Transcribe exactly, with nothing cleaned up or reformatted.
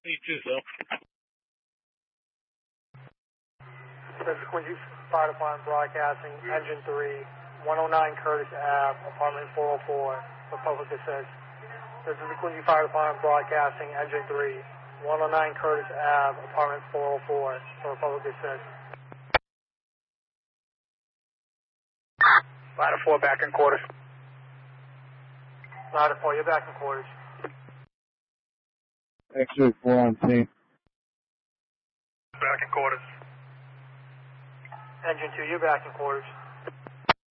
You too, Phil. This is Quincy Fire Department Broadcasting, Engine three, one oh nine Curtis Avenue, Apartment four oh four, for public assist. This is the Quincy Fire Department Broadcasting, Engine three, one oh nine Curtis Avenue, Apartment four oh four, for public assist. Ladder four, back in quarters. Ladder four, you're back in quarters. X-ray four on scene. Back in quarters. Engine two, you're back in quarters.